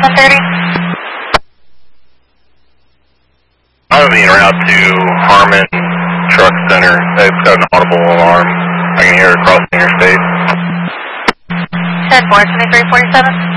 730. I'm being route to Harmon Truck Center. It's got an audible alarm. I can hear it across the interstate. 10-4, 2347.